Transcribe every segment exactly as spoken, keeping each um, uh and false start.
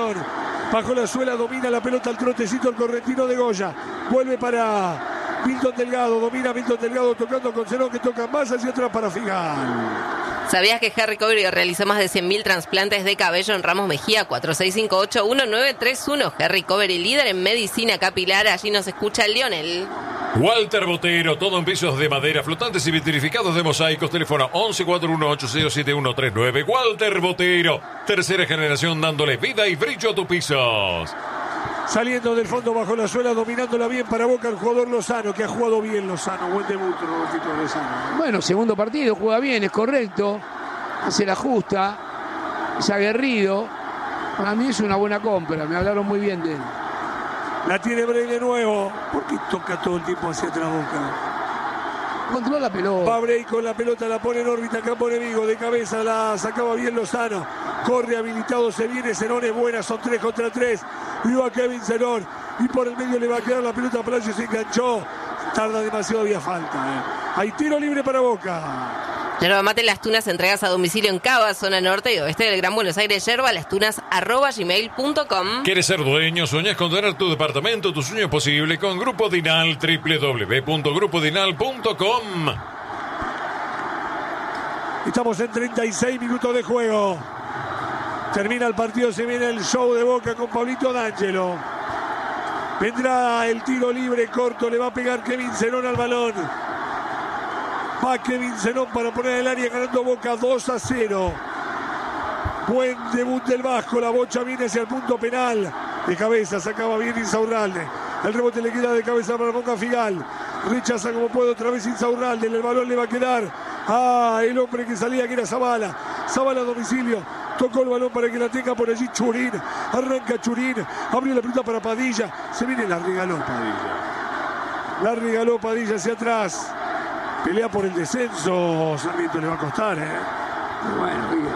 Zenón. Bajo la suela, domina la pelota al trotecito el correntino de Goya. Vuelve para Milton Delgado. Domina Milton Delgado tocando con Zenón, que toca más hacia atrás para Figal. ¿Sabías que Harry Cover realizó más de cien mil trasplantes de cabello en Ramos Mejía? cuatro seis cinco ocho uno nueve tres uno. Harry Cover, líder en medicina capilar. Allí nos escucha Lionel. Walter Botero, todo en pisos de madera, flotantes y vitrificados de mosaicos. Teléfono once cuarenta y uno ocho cero siete uno tres nueve. Walter Botero, tercera generación dándole vida y brillo a tus pisos. Saliendo del fondo bajo la suela, dominándola bien para Boca el jugador Lozano, que ha jugado bien Lozano. Buen debut, Robertito Lozano. Bueno, segundo partido, juega bien, es correcto. Hace la justa, es aguerrido. Para mí es una buena compra, me hablaron muy bien de él. La tiene Bray de nuevo. ¿Por qué toca todo el tiempo hacia atrás Boca? Controla la pelota. Va Bray con la pelota, la pone en órbita, campo enemigo. De cabeza la sacaba bien Lozano. Corre habilitado, se viene. Zenón es buena, son tres contra tres. Viva Kevin Zenón. Y por el medio le va a quedar la pelota a Palacio, se enganchó. Tarda demasiado, había falta. Eh. Hay tiro libre para Boca. Yerba Mate Las Tunas, entregas a domicilio en Cava, zona norte y oeste del Gran Buenos Aires. Yerba Las Tunas, arroba gmail punto com. ¿Quieres ser dueño? ¿Soñás con tener tu departamento? Tu sueño es posible con Grupo Dinal, doble u doble u doble u punto grupo dinal punto com. Estamos en treinta y seis minutos de juego. Termina el partido, se viene el show de Boca con Pablito D'Angelo. Vendrá el tiro libre corto, le va a pegar Kevin Zenón al balón. Va Kevin Zenón para poner el área, ganando Boca dos a cero. Buen debut del Vasco, la bocha viene hacia el punto penal. De cabeza, sacaba bien Insaurralde. El rebote le queda de cabeza para Boca Figal. Rechaza como puede otra vez Insaurralde. El balón le va a quedar a el hombre que salía, que era Zavala. Zavala a domicilio. Tocó el balón para que la tenga por allí Churín. Arranca Churín. Abrió la pelota para Padilla. Se viene, la regaló Padilla. La regaló Padilla hacia atrás. Pelea por el descenso. Sarmiento le va a costar, ¿eh? Bueno, bien.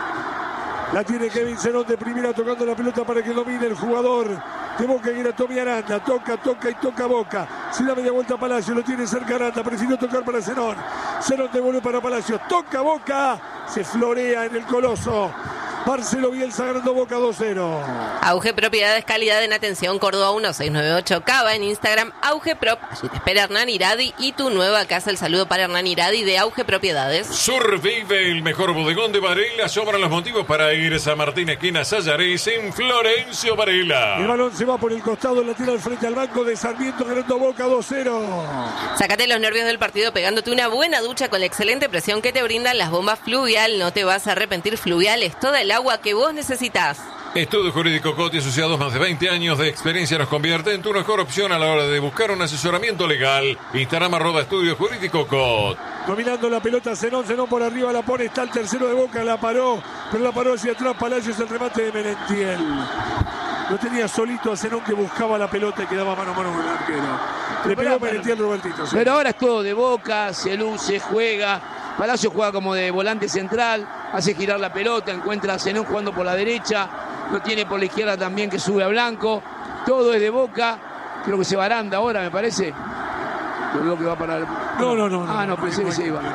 La tiene Kevin Zenón de primera, tocando la pelota para que domine el jugador de Boca, que era Tommy Aranda. Toca, toca y toca Boca. Se da media vuelta a Palacio, lo tiene cerca Aranda. Prefirió tocar para Zenón. Zenón devuelve para Palacio. Toca Boca. Se florea en el Coloso. Marcelo Bielsa ganando Boca dos cero. Auge Propiedades, calidad en atención. Córdoba uno seis nueve ocho Cava. En Instagram, Auge Prop. Allí te espera Hernán Iradi y tu nueva casa. El saludo para Hernán Iradi de Auge Propiedades. Survive, el mejor bodegón de Varela. Sobran los motivos para ir a San Martín, esquina Sayares, en Florencio Varela. El balón se va por el costado, la tira al frente al banco de Sarmiento, ganando Boca dos cero. Sácate los nervios del partido pegándote una buena ducha con la excelente presión que te brindan las bombas Fluvial. No te vas a arrepentir. Fluvial es toda el agua que vos necesitas. Estudio Jurídico Cot y asociados, más de veinte años de experiencia nos convierte en tu mejor opción a la hora de buscar un asesoramiento legal. Instagram arroba Estudio Jurídico Cot. Dominando la pelota Zenón, Zenón por arriba la pone, está el tercero de Boca, la paró, pero la paró hacia atrás Palacios, el remate de Merentiel. Lo tenía solito a Zenón, que buscaba la pelota y quedaba mano a mano con el arquero. Le pegó Merentiel, Robertito. ¿Sí? Pero ahora es todo de Boca, se luce, juega. Palacio juega como de volante central, hace girar la pelota, encuentra a Zenón jugando por la derecha, lo tiene por la izquierda también, que sube a Blanco. Todo es de Boca. Creo que se va Aranda ahora, me parece. Lo veo que va para el... No, no, no. Ah, no, no pensé no, que se iba. No, no,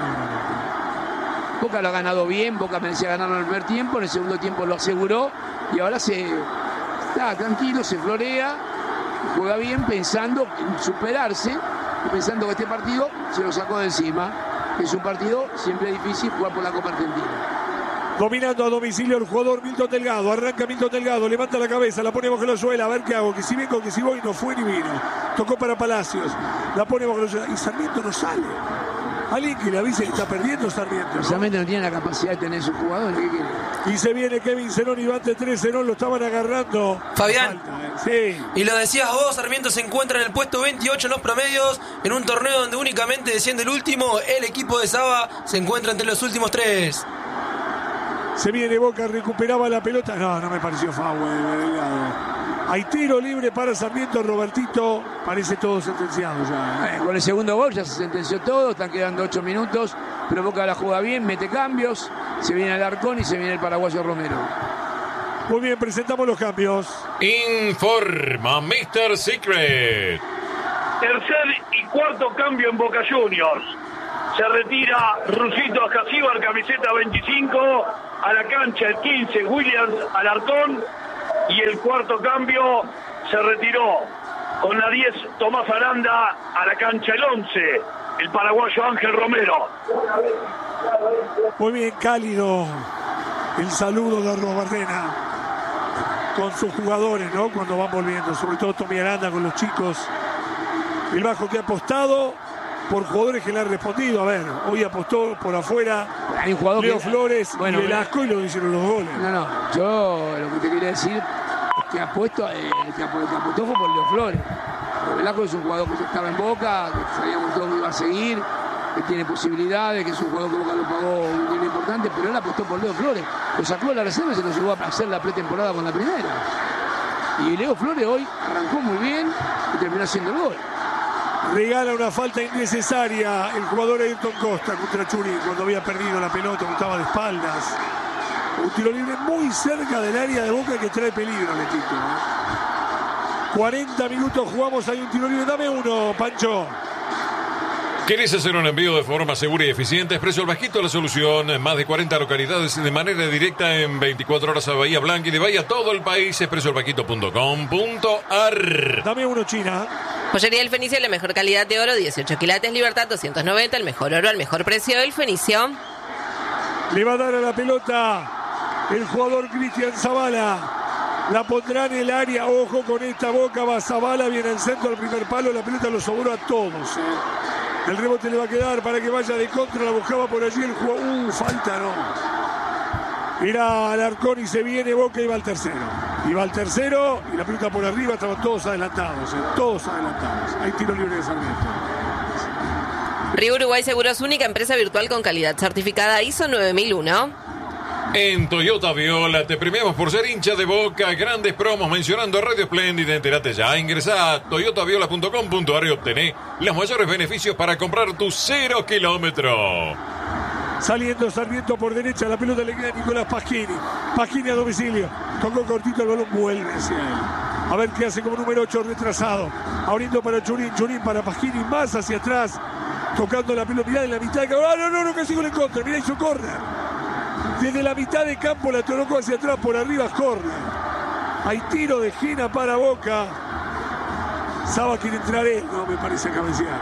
no. Boca lo ha ganado bien, Boca merecía ganarlo en el primer tiempo, en el segundo tiempo lo aseguró y ahora se está tranquilo, se florea, juega bien pensando en superarse y pensando que este partido se lo sacó de encima. Es un partido siempre difícil jugar por la Copa Argentina. Dominando a domicilio el jugador Milton Delgado. Arranca Milton Delgado, levanta la cabeza, la pone bajo la suela. A ver qué hago, que si vengo, que si voy, no fue ni vino. Tocó para Palacios, la pone bajo la suela. Y Sarmiento no sale. Alguien que le avise que está perdiendo Sarmiento, ¿no? Sarmiento no tiene la capacidad de tener sus jugadores. ¿Qué quiere? Y se viene Kevin Zenón y va ante tres. Zenón lo estaban agarrando. Fabián. Falta, ¿eh? Sí. Y lo decías vos, Sarmiento se encuentra en el puesto veintiocho en los promedios, en un torneo donde únicamente desciende el último. El equipo de Saba se encuentra entre los últimos tres. Se viene Boca, recuperaba la pelota. No, no me pareció foul, Delgado. Hay tiro libre para Sarmiento, Robertito. Parece todo sentenciado ya. Eh, con el segundo gol ya se sentenció todo. Están quedando ocho minutos. Pero Boca la juega bien, mete cambios. Se viene el Arcón y se viene el paraguayo Romero. Muy bien, presentamos los cambios. Informa mister Secret. Tercer y cuarto cambio en Boca Juniors. Se retira Rusito Ascasíbar, camiseta veinticinco. A la cancha el quince, Williams Alarcón. y el cuarto cambio se retiró con la diez Tomás Aranda a la cancha el once, el paraguayo Ángel Romero. Muy bien, cálido el saludo de Arrobarrena con sus jugadores, ¿no? Cuando van volviendo, sobre todo Tommy Aranda con los chicos. El Bajo que ha apostado por jugadores que le han respondido. A ver, hoy apostó por afuera Hay un jugador Leo que, Flores bueno, y Velasco y lo hicieron los goles. No, no, yo lo que te quería decir es que apuesto, eh, que apostó, que apostó fue por Leo Flores. Pero Velasco es un jugador que estaba en Boca, que sabíamos todos que iba a seguir, que tiene posibilidades, que es un jugador que Boca lo pagó un dinero importante, pero él apostó por Leo Flores. Lo sacó de la reserva y se lo llevó a hacer la pretemporada con la primera. Y Leo Flores hoy arrancó muy bien y terminó haciendo el gol. Regala una falta innecesaria el jugador Ayrton Costa contra Churín cuando había perdido la pelota, estaba de espaldas. Un tiro libre muy cerca del área de Boca que trae peligro, Letito. cuarenta minutos jugamos, hay un tiro libre. Dame uno, Pancho. ¿Querés hacer un envío de forma segura y eficiente? Expreso El Bajito la solución. Más de cuarenta localidades de manera directa en veinticuatro horas a Bahía Blanca y de Bahía a todo el país. expreso el bajito punto com punto ar. Dame uno, China. Joyería El Fenicio, la mejor calidad de oro, dieciocho quilates, Libertad doscientos noventa, el mejor oro al mejor precio. El Fenicio. Le va a dar a la pelota el jugador Cristian Zavala. La pondrá en el área. Ojo con esta Boca. Va Zavala, viene al centro, al primer palo. La pelota lo sobró a todos. Eh. El rebote le va a quedar para que vaya de contra. La buscaba por allí el jugador. Uh, falta no. Mira Alarcón y se viene Boca y va al tercero. Y va al tercero y la pelota por arriba. Estaban todos adelantados. Eh. Todos adelantados. Hay tiro libre de Sarmiento. Río Uruguay Seguros, única empresa virtual con calidad certificada I S O nueve mil uno. En Toyota Viola te premiamos por ser hincha de Boca. Grandes promos mencionando Radio Espléndida. Entérate ya. Ingresá a toyota viola punto com punto ar y obtené los mayores beneficios para comprar tu cero kilómetro. Saliendo Sarmiento por derecha. La pelota le queda a Nicolás Pasquini. Pasquini a domicilio. Tocó cortito el balón. Vuelve hacia él. A ver qué hace como número ocho retrasado. Abriendo para Churín. Churín para Pasquini. Más hacia atrás. Tocando la pelota. Mirá de la mitad. ¡Ah, no, no, no! Casi con el contra. Mirá, hizo córner. Desde la mitad de campo la colocó hacia atrás, por arriba córner. Hay tiro de Gina para Boca. Saba quiere entrar él, no me parece cabecear.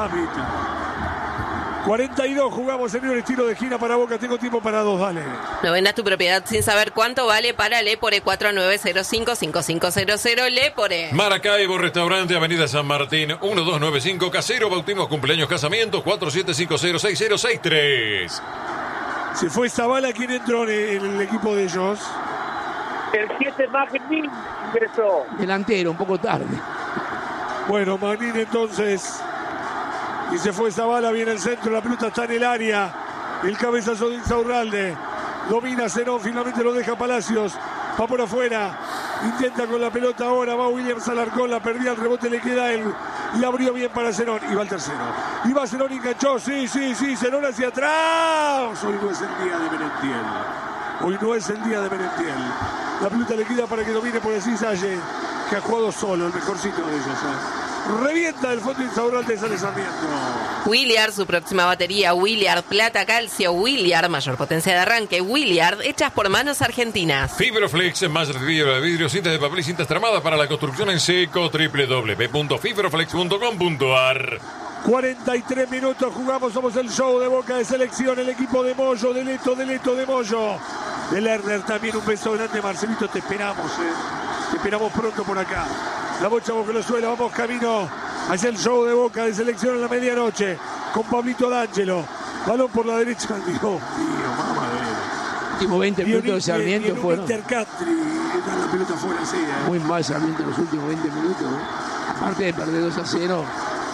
Mamita. cuarenta y dos jugamos, señores, tiro de Gina para Boca. Tengo tiempo para dos, dale. No vendas tu propiedad sin saber cuánto vale para Lepore cuatro nueve cero cinco cinco cinco cero cero. Lepore. Maracaibo, restaurante, Avenida San Martín, uno dos nueve cinco, casero, bautismos, cumpleaños, casamientos, cuatro siete cinco cero seis cero seis tres. Se fue Zavala, ¿quién entró en el equipo de ellos? El siete Magnín ingresó. Delantero, un poco tarde. Bueno, Magnín entonces. Y se fue Zavala, viene el centro, la pelota está en el área. El cabezazo de Insaurralde. Domina Zenón, finalmente lo deja Palacios. Va por afuera. Intenta con la pelota ahora. Va Williams Alarcón, la perdía, el rebote le queda a él. Y abrió bien para Zenón. Y va el tercero. Y va Zenón y enganchó. Sí, sí, sí. Zenón hacia atrás. Hoy no es el día de Merentiel. Hoy no es el día de Merentiel. La pelota le queda para que domine por así Salle, que ha jugado solo, el mejorcito de ellos. ¿eh? Revienta el fondo Insaurralde de San Sarmiento. Williard, su próxima batería. Williard, plata, calcio. Williard, mayor potencia de arranque. Williard, hechas por manos argentinas. Fibroflex, más de fibra de vidrio, cintas de papel y cintas tramadas para la construcción en seco. doble u doble u doble u punto fibroflex punto com punto ar. cuarenta y tres minutos jugamos, somos el show de Boca de selección, el equipo de Moyo, de Leto, de Leto, de Moyo. De Lerner también, un beso grande, Marcelito, te esperamos, eh. te esperamos pronto por acá. La bocha Boca lo suela, vamos camino hacia el show de Boca de selección en la medianoche, con Pablito D'Angelo. Balón por la derecha, Dios mío, mamá de Últimos veinte minutos de Sarmiento fueron. Intercountry, la pelota fuera así, eh. Muy mal Sarmiento en los últimos veinte minutos, ¿eh? Aparte de perder dos a cero.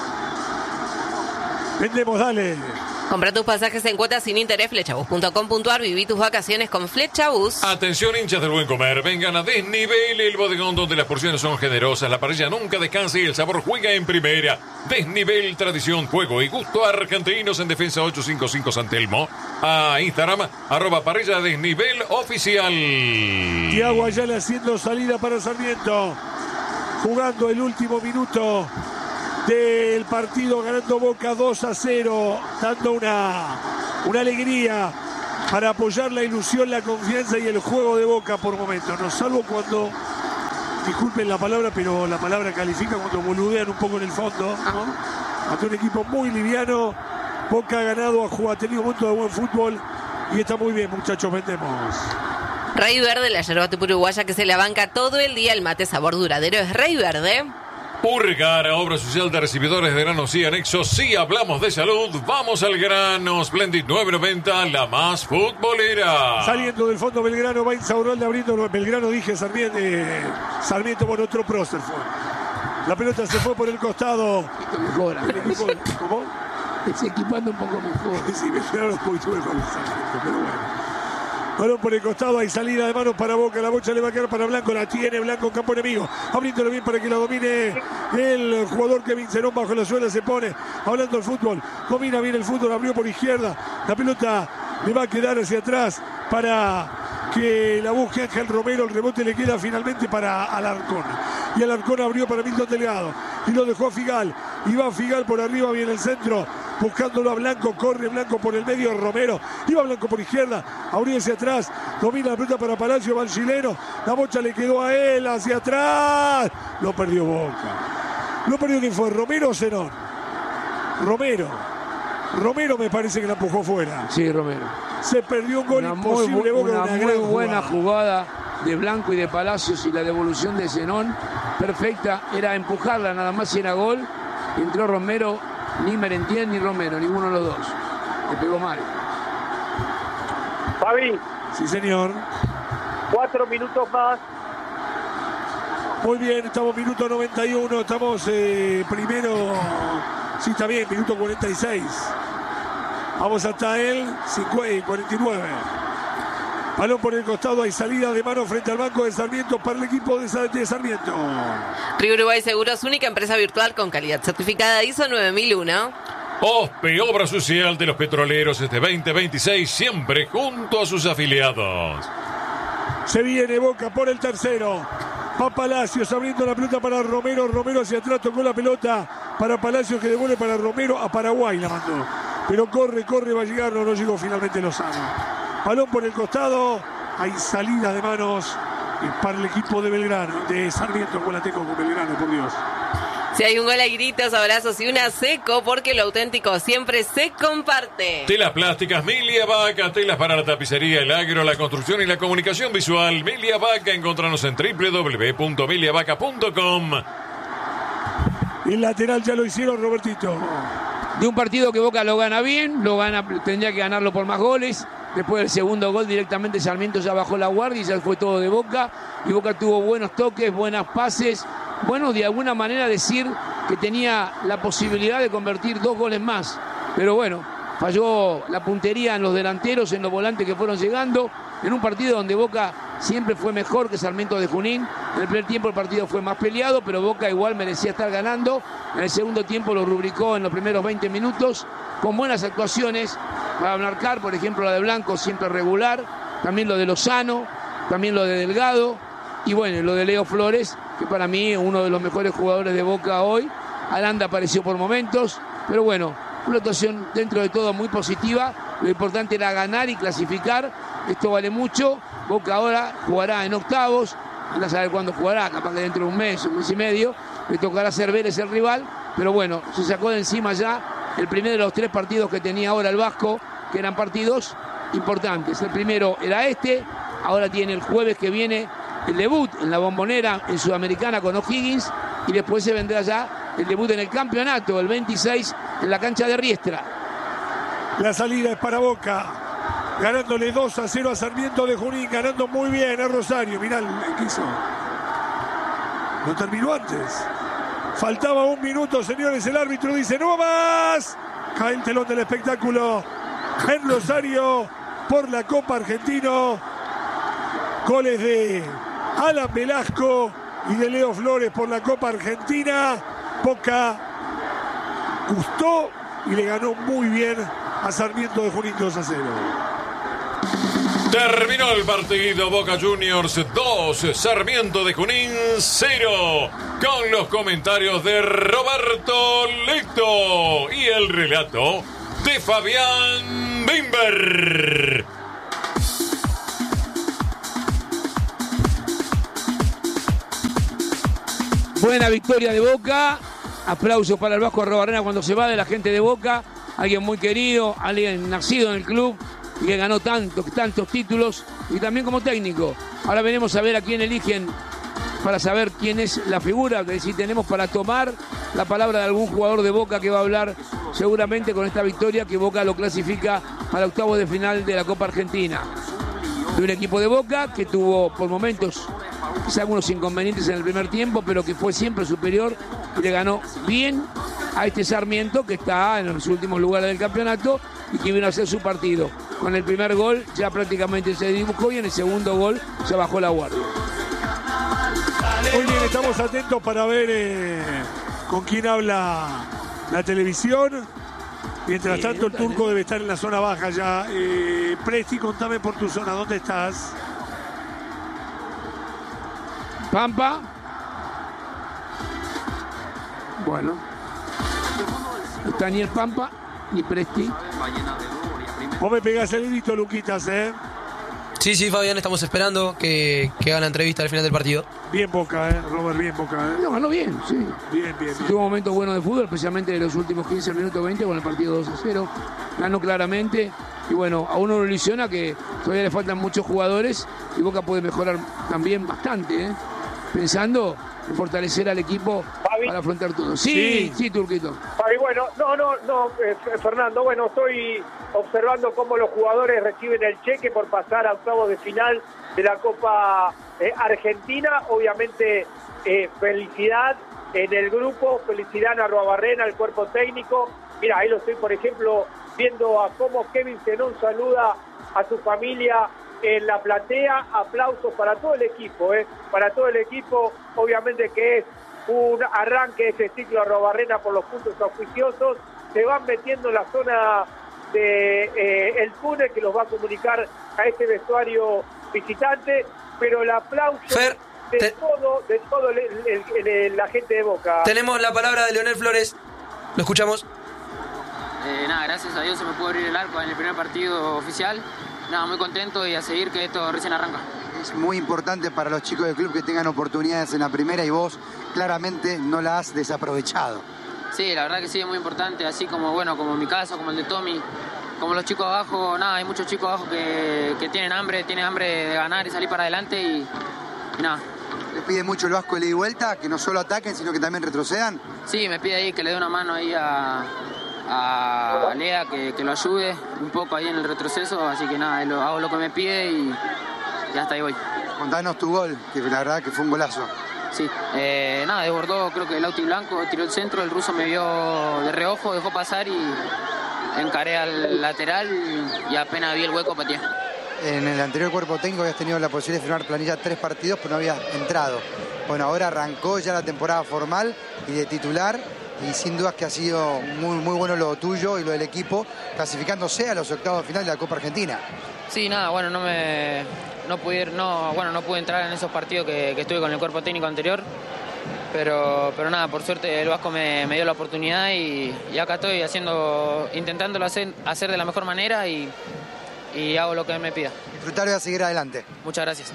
Vendemos, dale. Compra tus pasajes en cuotas sin interés, flechabus punto com punto ar. Viví tus vacaciones con Flechabus. Atención, hinchas del buen comer. Vengan a Desnivel, el bodegón donde las porciones son generosas, la parrilla nunca descansa y el sabor juega en primera. Desnivel, tradición, juego y gusto argentinos en Defensa ochocientos cincuenta y cinco San Telmo. A Instagram, arroba parrilla Desnivel oficial. Thiago Ayala haciendo salida para Sarmiento. Jugando el último minuto del partido, ganando Boca dos a cero, dando una, una alegría para apoyar la ilusión, la confianza y el juego de Boca por momentos, ¿no? Salvo cuando disculpen la palabra, pero la palabra califica cuando boludean un poco en el fondo, ¿no? Ante un equipo muy liviano. Boca ha ganado, ha jugado, ha tenido un momento de buen fútbol y está muy bien, muchachos, vendemos. Rey Verde, la yerba uruguaya que se la banca todo el día, el mate sabor duradero es Rey Verde. Purgar, obra social de recibidores de granos y anexos. Si hablamos de salud, vamos al grano. Splendid nueve noventa, la más futbolera. Saliendo del fondo Belgrano, va Insaurralde abriendo. Belgrano, dije, Sarmiento, eh, Sarmiento bueno, otro prócer fue. La pelota se fue por el costado. Mejora. ¿Cómo? Se equipando un poco mejor. Sí, Belgrano un poquito mejor, Sarmiento, pero bueno. Balón por el costado, hay salida de manos para Boca, la bocha le va a quedar para Blanco, la tiene Blanco, campo enemigo, abriéndolo bien para que la domine el jugador Kevin Zenón, bajo la suela se pone, hablando del fútbol, domina bien el fútbol, abrió por izquierda, la pelota le va a quedar hacia atrás para que la busque Ángel Romero, el rebote le queda finalmente para Alarcón, y Alarcón abrió para Milton Delgado, y lo dejó a Figal, y va Figal por arriba, viene el centro, buscándolo a Blanco, corre Blanco por el medio, Romero, iba Blanco por izquierda, abrió hacia atrás, domina la pelota para Palacio, va el chileno, la bocha le quedó a él, hacia atrás, lo perdió Boca. ¿Lo perdió quién fue? ¿Romero o Zenón? Romero. Romero me parece que la empujó fuera. Sí, Romero. Se perdió un gol una imposible, muy, Boca, una una muy gran buena jugada. jugada de Blanco y de Palacios y la devolución de Zenón, perfecta, era empujarla nada más y era gol. Entró Romero, ni Merentiel ni Romero, ninguno de los dos. Le pegó mal. Fabi, Sí, señor. cuatro minutos más. Muy bien, estamos minuto noventa y uno, estamos eh, primero, sí está bien, minuto cuarenta y seis. Vamos hasta el cuarenta y nueve. Balón por el costado, hay salida de mano frente al banco de Sarmiento para el equipo de, de Sarmiento. Río Uruguay Seguros, única empresa virtual con calidad certificada I S O nueve mil uno. OSPE, obra social de los petroleros este veinte veintiséis, siempre junto a sus afiliados. Se viene Boca por el tercero. Va Palacios abriendo la pelota para Romero. Romero hacia atrás, tocó la pelota para Palacios que devuelve para Romero. A Paraguay la mandó. Pero corre, corre, va a llegar. No, no llegó finalmente Lozano. Balón por el costado. Hay salida de manos para el equipo de Belgrano. De Sarmiento, con la tengo con Belgrano, por Dios. Si hay un gol, hay gritos, abrazos y una seco, porque lo auténtico siempre se comparte. Telas plásticas Milia Vaca, telas para la tapicería, el agro, la construcción y la comunicación visual. Milia Vaca, encontranos en doble u doble u doble u punto milia vaca punto com. El lateral ya lo hicieron, Robertito. De un partido que Boca lo gana bien, lo gana, tendría que ganarlo por más goles. Después del segundo gol directamente Sarmiento ya bajó la guardia y ya fue todo de Boca. Y Boca tuvo buenos toques, buenas pases. Bueno, de alguna manera decir que tenía la posibilidad de convertir dos goles más. Pero bueno, falló la puntería en los delanteros, en los volantes que fueron llegando. En un partido donde Boca siempre fue mejor que Sarmiento de Junín. En el primer tiempo el partido fue más peleado, pero Boca igual merecía estar ganando. En el segundo tiempo lo rubricó en los primeros veinte minutos con buenas actuaciones. Para marcar, por ejemplo, la de Blanco siempre regular. También lo de Lozano, también lo de Delgado. Y bueno, lo de Leo Flores, que para mí es uno de los mejores jugadores de Boca hoy. Aranda apareció por momentos, pero bueno, una actuación dentro de todo muy positiva. Lo importante era ganar y clasificar. Esto vale mucho. Boca ahora jugará en octavos. Anda a saber cuándo jugará, capaz que dentro de un mes, un mes y medio. Le tocará ser Vélez el rival. Pero bueno, se sacó de encima ya el primero de los tres partidos que tenía ahora el Vasco, que eran partidos importantes. El primero era este, ahora tiene el jueves que viene el debut en la Bombonera en Sudamericana con O'Higgins y después se vendrá ya el debut en el campeonato el veintiséis en la cancha de Riestra. La salida es para Boca, ganándole dos a cero a Sarmiento de Junín, ganando muy bien a Rosario. Mirá el que hizo. No terminó antes. Faltaba un minuto, señores, el árbitro dice no más. Cae el telón del espectáculo en Rosario por la Copa Argentino. Goles de Alan Velasco y de Leo Flores por la Copa Argentina. Boca gustó y le ganó muy bien a Sarmiento de Junín dos a cero. Terminó el partido, Boca Juniors dos, Sarmiento de Junín cero. Con los comentarios de Roberto Lecto y el relato de Fabián Bimber. Buena victoria de Boca. Aplausos para el Vasco Arrobarrena cuando se va de la gente de Boca. Alguien muy querido, alguien nacido en el club y que ganó tantos, tantos títulos y también como técnico. Ahora veremos a ver a quién eligen para saber quién es la figura, que si tenemos para tomar la palabra de algún jugador de Boca que va a hablar seguramente con esta victoria que Boca lo clasifica para octavos de final de la Copa Argentina. De un equipo de Boca que tuvo por momentos quizá algunos inconvenientes en el primer tiempo, pero que fue siempre superior y le ganó bien a este Sarmiento que está en los últimos lugares del campeonato y que vino a hacer su partido. Con el primer gol ya prácticamente se dibujó y en el segundo gol se bajó la guardia. Muy bien, estamos atentos para ver eh, con quién habla la televisión. Mientras Sí, tanto, el dale. turco debe estar en la zona baja ya. Eh, Presti, contame por tu zona, ¿dónde estás? Pampa. Bueno. No está ni el Pampa ni Presti. Vos me pegás el grito, Luquitas, ¿eh? Sí, sí, Fabián, estamos esperando que, que haga la entrevista al final del partido. Bien Boca, ¿eh? Robert, bien Boca, ¿eh? No, ganó bien, sí. Bien, bien, bien. Tuvo momentos buenos de fútbol, especialmente en los últimos quince minutos, veinte, con el partido dos a cero. Ganó claramente. Y bueno, a uno lo ilusiona que todavía le faltan muchos jugadores y Boca puede mejorar también bastante, ¿eh? Pensando en fortalecer al equipo Fabi. para afrontar todo. Sí, sí, Sí. Turquito. Ay, bueno, no, no, no, eh, Fernando, bueno, estoy observando cómo los jugadores reciben el cheque por pasar a octavos de final de la Copa eh, Argentina. Obviamente, eh, felicidad en el grupo, felicidad a Arrobarrena, al cuerpo técnico. Mira, ahí lo estoy, por ejemplo, viendo a cómo Kevin Zenón saluda a su familia en la platea. Aplausos para todo el equipo, eh, para todo el equipo, obviamente que es un arranque de ese ciclo Arrobarrena por los puntos auspiciosos. Se van metiendo en la zona de eh, el túnel que los va a comunicar a este vestuario visitante, pero el aplauso Fer, de te- todo, de todo el, el- el- el- la gente de Boca. Tenemos la palabra de Leonel Flores. Lo escuchamos. Eh, nada, gracias a Dios se me pudo abrir el arco en el primer partido oficial. Nada, muy contento y a seguir que esto recién arranca. Es muy importante para los chicos del club que tengan oportunidades en la primera y vos claramente no la has desaprovechado. Sí, la verdad que sí, es muy importante, así como bueno, como en mi caso, como el de Tommy, como los chicos abajo, nada, hay muchos chicos abajo que, que tienen hambre, tienen hambre de ganar y salir para adelante y, y nada. Les pide mucho el Vasco de ida y vuelta, que no solo ataquen, sino que también retrocedan. Sí, me pide ahí que le dé una mano ahí a, a Lea, que, que lo ayude un poco ahí en el retroceso, así que nada, lo, hago lo que me pide y ya hasta ahí voy. Contanos tu gol, que la verdad que fue un golazo. Sí, eh, nada, desbordó creo que el Lauti Blanco, tiró el centro, el ruso me vio de reojo, dejó pasar y encaré al lateral y apenas vi el hueco pateé. En el anterior cuerpo técnico habías tenido la posibilidad de firmar planilla tres partidos, pero no habías entrado. Bueno, ahora arrancó ya la temporada formal y de titular, y sin dudas que ha sido muy, muy bueno lo tuyo y lo del equipo, clasificándose a los octavos de final de la Copa Argentina. Sí, nada, bueno, no me no pude ir- no, bueno, no pude entrar en esos partidos que, que estuve con el cuerpo técnico anterior, pero, pero nada, por suerte el Vasco me, me dio la oportunidad y, y acá estoy haciendo, intentándolo hacer, hacer de la mejor manera y, y hago lo que él me pida. Disfrutar y a seguir adelante. Muchas gracias.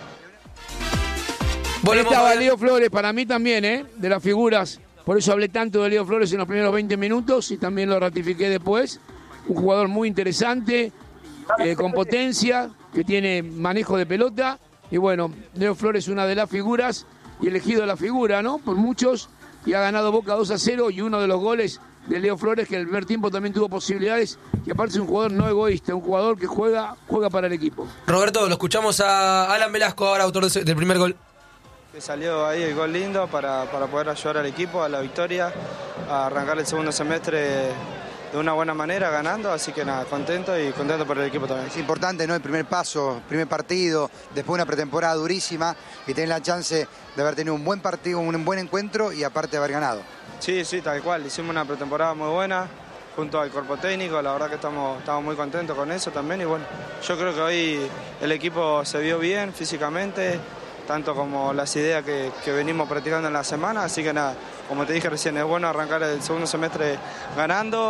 Ahí Volvemos, estaba Fabián. Leo Flores, para mí también, ¿eh? De las figuras. Por eso hablé tanto de Leo Flores en los primeros veinte minutos y también lo ratifiqué después. Un jugador muy interesante, eh, con potencia, que tiene manejo de pelota. Y bueno, Leo Flores es una de las figuras y elegido la figura, ¿no? Por muchos. Y ha ganado Boca dos a cero y uno de los goles de Leo Flores, que el primer tiempo también tuvo posibilidades. Y aparte es un jugador no egoísta, un jugador que juega, juega para el equipo. Roberto, lo escuchamos a Alan Velasco, ahora autor de ese- del primer gol. Que salió ahí el gol lindo para, para poder ayudar al equipo a la victoria, a arrancar el segundo semestre de una buena manera, ganando, así que nada, contento y contento por el equipo también. Es importante, ¿no? El primer paso, primer partido, después de una pretemporada durísima y tener la chance de haber tenido un buen partido, un buen encuentro y aparte de haber ganado. Sí, sí, tal cual, hicimos una pretemporada muy buena junto al cuerpo técnico, la verdad que estamos, estamos muy contentos con eso también y bueno, yo creo que hoy el equipo se vio bien físicamente, tanto como las ideas que, que venimos practicando en la semana, así que nada, como te dije recién, es bueno arrancar el segundo semestre ganando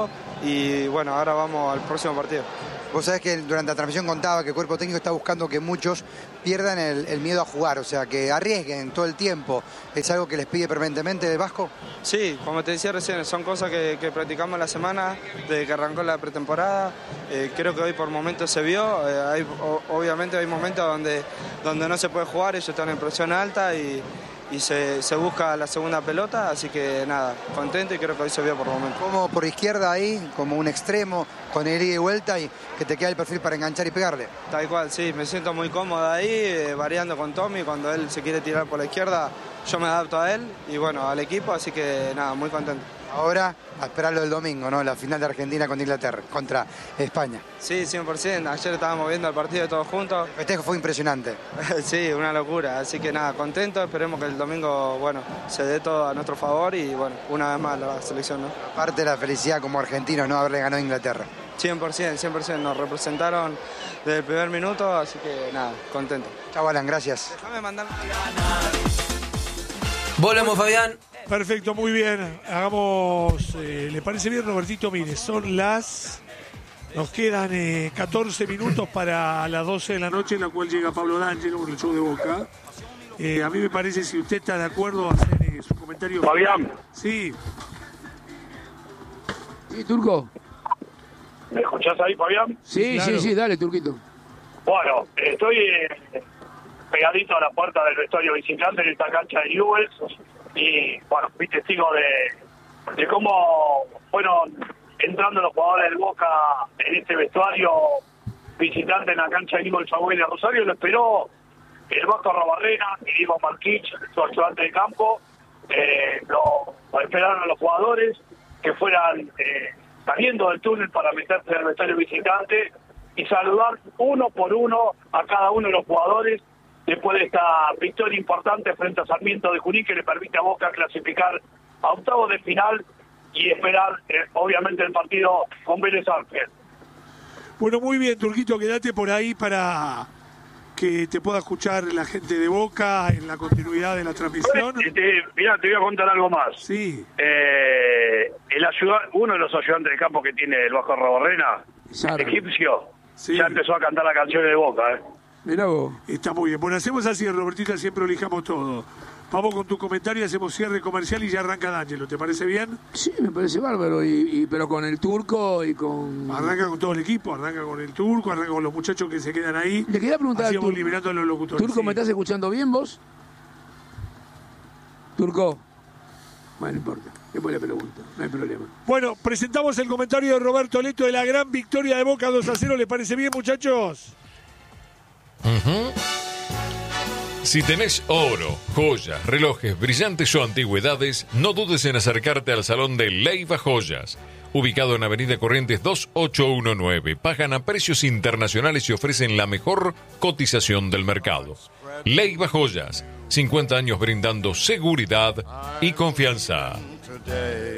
y bueno, ahora vamos al próximo partido. Vos sabés que durante la transmisión contaba que el cuerpo técnico está buscando que muchos pierdan el, el miedo a jugar, o sea, que arriesguen todo el tiempo. ¿Es algo que les pide permanentemente de Vasco? Sí, como te decía recién, son cosas que, que practicamos la semana, desde que arrancó la pretemporada. Eh, creo que hoy por momentos se vio. Eh, hay, o, obviamente hay momentos donde, donde no se puede jugar, ellos están en presión alta y, y se, se busca la segunda pelota, así que nada, contento y creo que hoy se vio por momentos. Como por izquierda ahí, como un extremo, con el ida y vuelta y que te queda el perfil para enganchar y pegarle. Tal cual, sí, me siento muy cómodo ahí, eh, variando con Tommy, cuando él se quiere tirar por la izquierda, yo me adapto a él y bueno, al equipo, así que nada, muy contento. Ahora, a esperarlo el domingo, ¿no? La final de Argentina contra Inglaterra, contra España. Sí, cien por ciento. Ayer estábamos viendo el partido todos juntos. El festejo fue impresionante. Sí, una locura. Así que nada, contento. Esperemos que el domingo, bueno, se dé todo a nuestro favor y, bueno, una vez más la selección, ¿no? Aparte de la felicidad como argentinos, ¿no? Haberle ganado a Inglaterra. cien por ciento, cien por ciento. Nos representaron desde el primer minuto, así que nada, contento. Chau, Alan, gracias. Déjame mandar... Volvemos, Fabián. Perfecto, muy bien. Hagamos, eh, ¿le parece bien, Robertito? Mire, son las... Nos quedan eh, catorce minutos para las doce de la noche, en la cual llega Pablo D'Angelo con el show de Boca. Eh, a mí me parece, si usted está de acuerdo, hacer eh, su comentario. Fabián. Sí. Sí, Turco. ¿Me escuchás ahí, Fabián? Sí, claro. sí, sí, dale, Turquito. Bueno, estoy eh, pegadito a la puerta del vestuario visitante en esta cancha de Newell's y, bueno, fui testigo de, de cómo fueron entrando los jugadores del Boca en este vestuario visitante en la cancha de Newell's Abuela de Rosario. Lo esperó el Vasco Arrobarrena y Diego Marquich, su ayudante de campo. Eh, lo esperaron a los jugadores que fueran eh, saliendo del túnel para meterse en el vestuario visitante y saludar uno por uno a cada uno de los jugadores después de esta victoria importante frente a Sarmiento de Junín, que le permite a Boca clasificar a octavos de final y esperar eh, obviamente el partido con Vélez Sarsfield. Bueno, muy bien, Turquito, quédate por ahí para que te pueda escuchar la gente de Boca en la continuidad de la transmisión. Te, mirá, te voy a contar algo más. Sí. Eh, el ayuda, uno de los ayudantes de campo que tiene el Vasco Arrobarrena, egipcio, sí, ya empezó a cantar la canción de Boca. ¿eh? Mirá vos. Está muy bien. Bueno, hacemos así, Robertita, siempre elijamos todo. Vamos con tu comentario, hacemos cierre comercial y ya arranca D'Angelo. ¿Te parece bien? Sí, me parece bárbaro, y, y, pero con el Turco y con... Arranca con todo el equipo, arranca con el Turco, arranca con los muchachos que se quedan ahí. Le quería preguntar Así al vamos Turco. liberando a los locutores. Turco, sí. ¿me estás escuchando bien vos? Turco. Bueno, no importa. Después le pregunto, no hay problema. Bueno, presentamos el comentario de Roberto Leto de la gran victoria de Boca dos a cero. ¿Les parece bien, muchachos? Uh-huh. Si tenés oro, joyas, relojes, brillantes o antigüedades, no dudes en acercarte al salón de Leiva Joyas. Ubicado en Avenida Corrientes dos ocho uno nueve, pagan a precios internacionales y ofrecen la mejor cotización del mercado. Leiva Joyas, cincuenta años brindando seguridad y confianza.